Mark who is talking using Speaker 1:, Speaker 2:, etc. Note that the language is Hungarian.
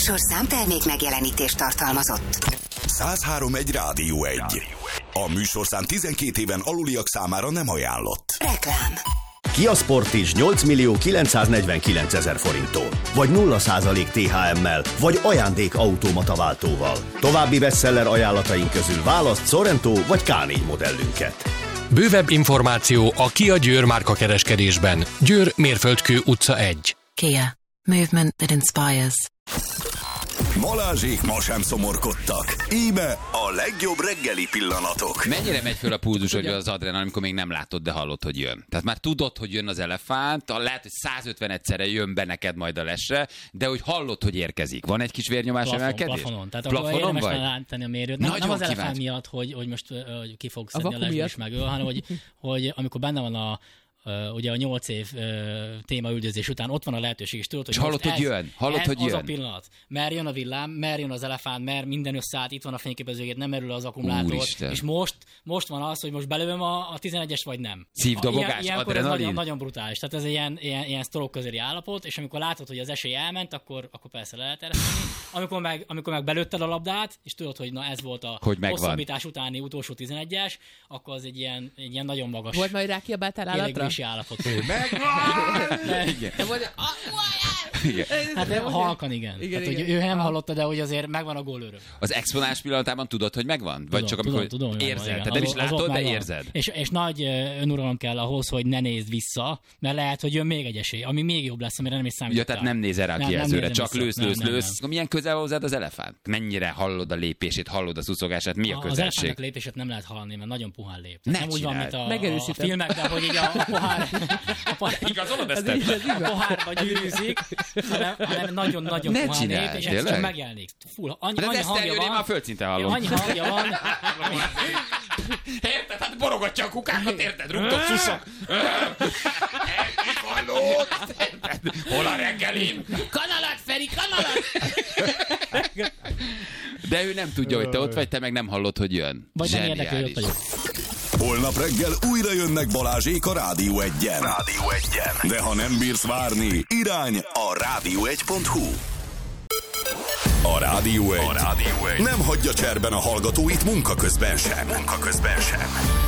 Speaker 1: műsorszám termék megjelenítést tartalmazott.
Speaker 2: 103.1 Rádió 1. A műsorszám 12 éven aluliak számára nem ajánlott.
Speaker 1: Reklám.
Speaker 3: Kia Sportage 8.949.000 forinttól, vagy 0% THM-mel, vagy ajándék automataváltóval. További bestseller ajánlataink közül választ Sorento vagy K4 modellünket.
Speaker 4: Bővebb információ a Kia Győr márkakereskedésben. Győr, Mérföldkő utca 1.
Speaker 5: Kia. Movement that inspires.
Speaker 2: Balázsék ma sem szomorkodtak. Íme a legjobb reggeli pillanatok.
Speaker 6: Mennyire megy föl a pulzus, hogy az adrenalin, amikor még nem látod, de hallod, hogy jön? Tehát már tudod, hogy jön az elefánt, lehet, hogy 150 egyszerre jön be neked majd a lesre, de hogy hallod, hogy érkezik. Van egy kis vérnyomás emelkedés?
Speaker 7: Plafonon. Tehát
Speaker 6: plafonon
Speaker 7: akkor érdemes
Speaker 6: vagy?
Speaker 7: látni a mérőt. Nem az elefánt miatt, hogy most ki fog szedni a lesből is megöl, hanem hogy amikor benne van ugye a 8 év témaüldözés után ott van a lehetőség, és tudod, hogy
Speaker 6: hallod, hogy jön.
Speaker 7: Az a pillanat. Mer jön a villám, mer jön az elefánt, mer minden összeállt, itt van a fényképezőgép, nem merül az akkumulátor.
Speaker 6: Úristen.
Speaker 7: És most van az, hogy most belövöm a 11-es vagy nem.
Speaker 6: Szívdobogás,
Speaker 7: ilyenkor
Speaker 6: adrenalin?
Speaker 7: ez nagyon brutális. Tehát ez egy ilyen stroke közeli állapot, és amikor látod, hogy az esély elment, akkor persze le lehet ereszteni. Amikor meg belőtted a labdát, és tudod, hogy na ez volt a hosszabbítás utáni utolsó 11-es, akkor az egy ilyen nagyon magas.
Speaker 8: Volt majd rákiabáltál állatra?
Speaker 7: Állapot.
Speaker 6: Megvan!
Speaker 8: Igen.
Speaker 7: Hát halkan igen. Tehát, hogy ő nem hallotta, de hogy azért megvan a gólőröm.
Speaker 6: Az exponás pillanatában tudod, hogy megvan? Vagy csak amikor érzed? Tehát nem is látod, de érzed.
Speaker 7: És nagy önuralom kell ahhoz, hogy ne nézd vissza, mert lehet, hogy jön még egy esély, ami még jobb lesz, amire nem is számítottál.
Speaker 6: Ja, tehát nem nézel rá a kijelzőre, csak lősz. Milyen közel hozzád az elefánt? Mennyire hallod a lépését, hallod a szuszogását? Mi a közelség?
Speaker 7: Az elefántnak lépését nem lehet hallani, mert nagyon puhán lép.
Speaker 6: Nem
Speaker 7: úgy van, mint a filmekben, hogy így a pohár...
Speaker 6: Igazolod ezt?
Speaker 7: A pohárba gyűrűzik, hanem nagyon-nagyon puhán lép, és ez csak megjelenik. Annyi hangja van.
Speaker 6: Már földszinten hallom.
Speaker 7: Annyi hangja van.
Speaker 6: Érted? Hát borogatja a kukákat, érted? Rúgtok szuszok. Hallod? Hol a reggelim?
Speaker 7: Kanalat, Feri, kanalat!
Speaker 6: De ő nem tudja, hogy te ott vagy, te meg nem hallod, hogy jön.
Speaker 7: Vagy nem érdekel, hogy ott vagyok.
Speaker 2: Holnap reggel újra jönnek Balázsék a Rádió 1-en. De ha nem bírsz várni, irány a rádió1.hu. A Rádió 1 nem hagyja cserben a hallgatóit munka közben sem.